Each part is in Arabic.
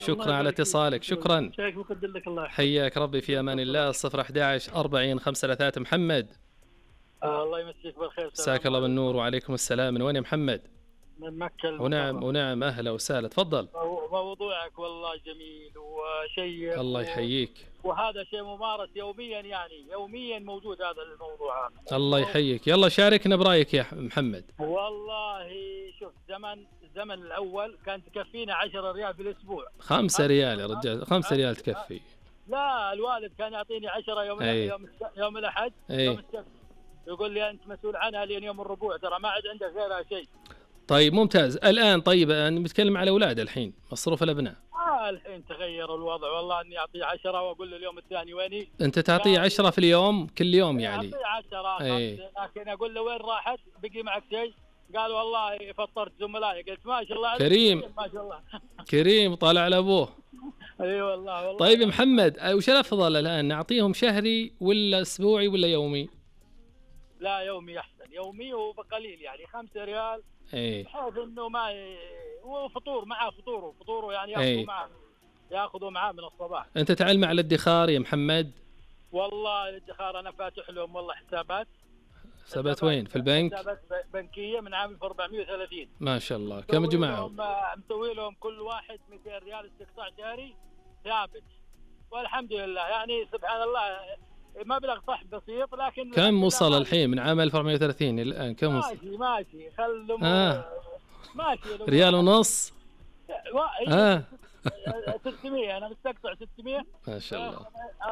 شكرا على اتصالك، شكرا. شيخ مقدر لك الله يحفظك. حياك ربي، في أمان الله. 011 40 53. محمد، الله يمسيك بالخير. مساك الله بالنور. وعليكم السلام. من وين يا محمد؟ من مكة ونعم ونعم، أهلا وسهلا، تفضل. موضوعك والله جميل وشيق. الله يحييك. وهذا شيء ممارس يوميا، يعني يوميا موجود هذا الموضوع هذا. الله يحييك، يلا شاركنا برأيك يا محمد. والله شوف، الزمن الأول كانت تكفينا 10 ريال في الأسبوع. 5 ريال يا رجال، 5 ريال تكفي. لا، الوالد كان يعطيني 10 يوم الأحد، يوم السبت، يقول لي أنت مسؤول عنها لين يوم الربوع، ترى ما عاد عندك غيرها شيء. طيب ممتاز. الآن طيب أنا بتكلم على أولاد الحين، مصروف الأبناء. الحين تغير الوضع، والله اني اعطيه 10 واقول له اليوم الثاني ويني. انت تعطيه 10 في اليوم كل يوم يعني؟ اعطيه 10 لكن اقول له وين راحت؟ بقي معك شيء؟ قال والله فطرت زملائي. قلت ما شاء الله عليك كريم، ما شاء الله. كريم طالع على ابوه. اي والله. طيب يا محمد، وش الافضل الان، نعطيهم شهري ولا اسبوعي ولا يومي؟ لا، يومي احسن، يومي وبقليل يعني 5 ريال. بحيث انه ما وفطور معاه، فطوره يعني ياخذوا معاه من الصباح. انت تعلم على الادخار يا محمد؟ والله الادخار انا فاتح لهم والله حسابات وين؟ في البنك؟ حسابات بنكيه من عام 430. ما شاء الله. كم جمعهم؟ مسوي لهم كل واحد 200 ريال استقطاع شهري ثابت، والحمد لله يعني سبحان الله مبلغ صح بسيط. لكن كم وصل الحين من عام 1430 الان؟ كم وصل؟ ماشي خلهم ماشي ريال ونص. 600 انا مستقطع 600. ما شاء الله.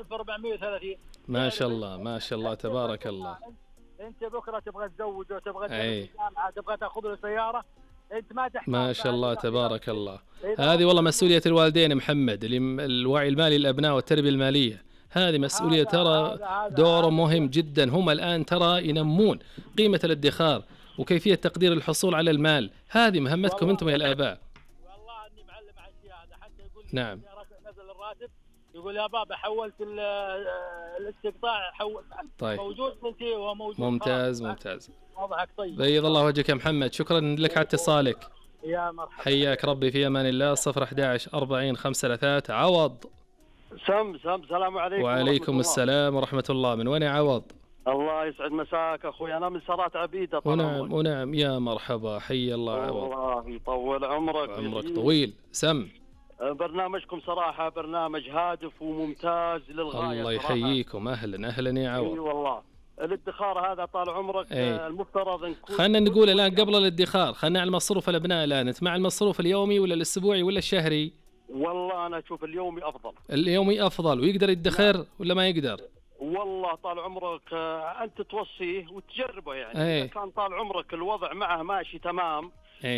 1430. ما شاء الله ما شاء الله تبارك الله. انت بكره تبغى تزوج وتبغى الجامعه، تبغى تاخذ له سياره، انت ما تحتاج. ما شاء الله تبارك الله. هذه والله مسؤوليه الوالدين يا محمد، الوعي المالي للابناء والتربيه الماليه، هذه مسؤوليه ترى دور مهم جدا. هم الان ترى ينمون قيمه الادخار وكيفيه تقدير الحصول على المال، هذه مهمتكم انتم يا الاباء. والله اني معلم على الشيء هذا، حتى يقول نعم نزل الراتب يقول يا بابا حولت الاستقطاع طيب موجود منتي وموجود. ممتاز ممتاز. وضعك طيب. بيض الله وجهك يا محمد، شكرا لك على اتصالك. يا مرحبا. حياك ربي، في امان الله. 011 40 53. عوض. السلام عليكم. وعليكم السلام ورحمة الله. من وين يا عوض؟ الله يسعد مساك اخوي، انا من سرات عبيده. ونعم يا مرحبا، حي الله عوض. الله يطول عمرك طويل. سم. برنامجكم صراحه برنامج هادف وممتاز للغايه. الله يحييكم. اهلا يا عوض. اي والله الادخار هذا طال عمرك المفترض نكون. خلينا نقول الان قبل الادخار، خلينا على المصروف الابناء الان، انت مع المصروف اليومي ولا الاسبوعي ولا الشهري؟ والله انا اشوف اليومي افضل. اليومي افضل. ويقدر يدخر ولا ما يقدر؟ والله طال عمرك انت توصيه وتجربه يعني. كان طال عمرك الوضع معه ماشي تمام،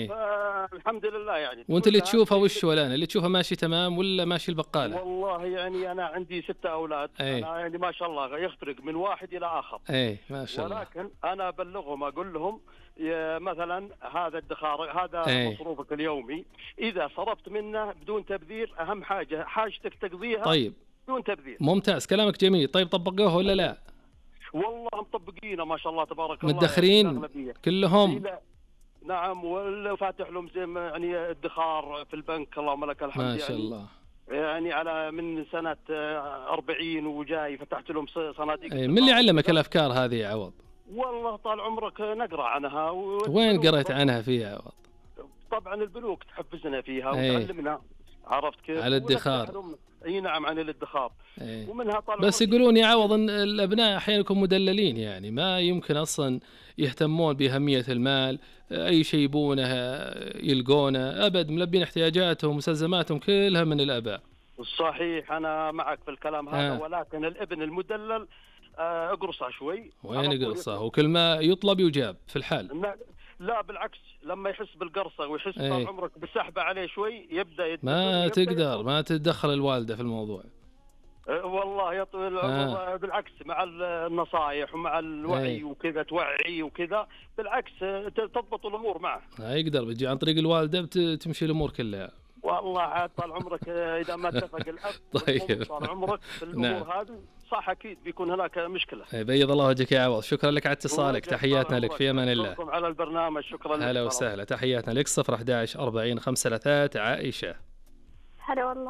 فالحمد لله يعني. وانت اللي تشوفه وش الان، اللي تشوفه ماشي تمام ولا ماشي البقاله؟ والله يعني انا عندي 6 اولاد. انا يعني ما شاء الله يفرق من واحد الى اخر. ما شاء الله. ولكن انا ابلغهم اقول لهم مثلا هذا الادخار، هذا مصروفك اليومي، اذا صرفت منه بدون تبذير، اهم حاجه حاجتك تقضيها. طيب بدون تبذير. ممتاز، كلامك جميل. طيب طبقوه ولا لا؟ والله مطبقينه ما شاء الله تبارك الله. مدخرين كلهم؟ نعم، وفاتح لهم زي يعني ادخار في البنك، اللهم لك الحمد. ما شاء الله. يعني على من سنة 40 وجاي فتحت لهم صناديق. من اللي علمك الأفكار هذه يا عوض؟ والله طال عمرك نقرأ عنها. وين قرأت عنها فيها يا عوض؟ طبعا البنوك تحفزنا فيها وتعلمنا. عرفت كيف؟ على الادخار. اي نعم، عن الادخار. ومنها طال بس يقولون يا عوض ان الابناء احيانا يكونوا مدللين، يعني ما يمكن اصلا يهتمون باهميه المال، اي شيء يبونه يلقونه، ابد ملبين احتياجاتهم ومستلزماتهم كلها من الاباء. صحيح، انا معك في الكلام هذا. ولكن الابن المدلل اقرصه شوي. وين اقرصه؟ وكل ما يطلب يجاب في الحال. لا بالعكس، لما يحس بالقرصة ويحس طال عمرك بالسحبة عليه شوي يبدأ ما تقدر ما تتدخل الوالدة في الموضوع. والله يا طويل العمر بالعكس، مع النصائح ومع الوعي وكذا، توعي وكذا، بالعكس تضبط الأمور معه. يقدر بيجي عن طريق الوالدة تمشي الأمور كلها. والله عاد طال عمرك إذا ما اتفق الأب طيب طال عمرك في الأمور هذه صح أكيد بيكون هناك مشكلة. بيض الله وجهك يا عوض، شكرا لك على اتصالك، تحياتنا لك، في أمان الله. شكرا على البرنامج، شكرا لك. هلا وسهلا، تحياتنا لك. 011 40 53. عائشة. هلا والله.